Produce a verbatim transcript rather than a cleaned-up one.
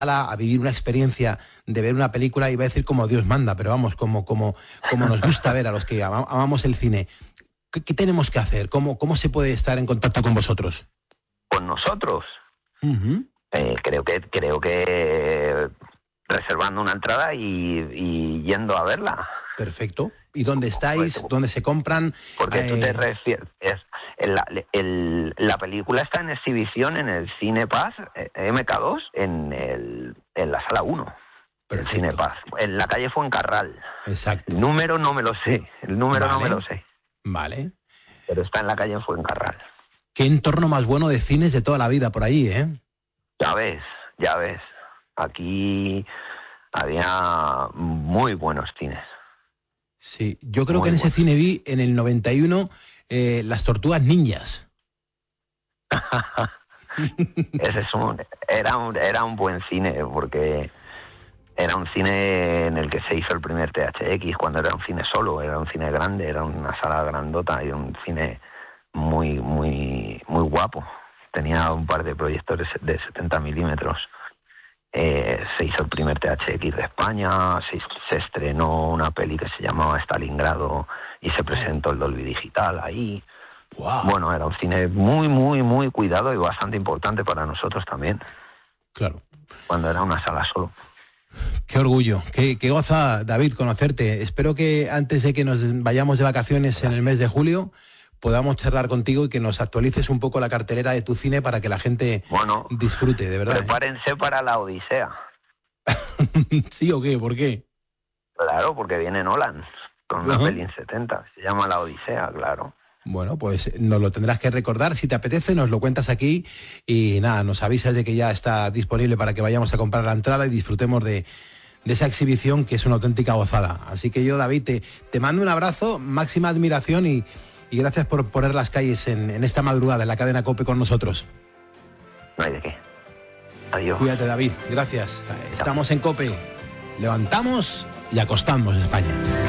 a vivir una experiencia de ver una película, iba a decir como Dios manda, pero vamos, como, como, como nos gusta ver a los que ama, amamos el cine. ¿Qué, qué tenemos que hacer? ¿Cómo, ¿Cómo se puede estar en contacto con vosotros? ¿Con nosotros? Uh-huh. Eh, creo que creo que reservando una entrada y, y yendo a verla. Perfecto. ¿Y dónde estáis? Porque, ¿Dónde se compran? Porque eh... tú te refieres... La, el, la película está en exhibición en el Cine Paz M K dos, en, el, en la sala uno. El Cine Paz, en la calle Fuencarral. Exacto. El número no me lo sé, el número vale. no me lo sé. Vale. Pero está en la calle Fuencarral. Qué entorno más bueno de cines de toda la vida por allí, ¿eh? Ya ves, ya ves. Aquí había muy buenos cines. Sí, yo creo muy que en buenos. ese cine vi en el noventa y uno eh, Las Tortugas Ninjas. Ese es un, era, un, era un buen cine, porque era un cine en el que se hizo el primer T H X, cuando era un cine solo, era un cine grande, era una sala grandota y un cine muy, muy, muy guapo. Tenía un par de proyectores de setenta milímetros. Eh, se hizo el primer T H X de España, se, se estrenó una peli que se llamaba Stalingrado y se presentó el Dolby Digital ahí. Wow. Bueno, era un cine muy, muy, muy cuidado y bastante importante para nosotros también. Claro. Cuando era una sala solo. Qué orgullo, qué, qué goza, David, conocerte. Espero que antes de que nos vayamos de vacaciones en el mes de julio podamos charlar contigo y que nos actualices un poco la cartelera de tu cine para que la gente bueno, disfrute, de verdad. Prepárense ¿eh? para la Odisea. ¿Sí o qué? ¿Por qué? Claro, porque viene Nolan con una uh-huh. peli en setenta. Se llama La Odisea, claro. Bueno, pues nos lo tendrás que recordar. Si te apetece, nos lo cuentas aquí y nada, nos avisas de que ya está disponible para que vayamos a comprar la entrada y disfrutemos de, de esa exhibición que es una auténtica gozada. Así que yo, David, te, te mando un abrazo, máxima admiración y, y gracias por poner las calles en, en esta madrugada en la cadena COPE con nosotros. No hay de qué. Adiós. Cuídate, David. Gracias. Estamos en COPE. Levantamos y acostamos España.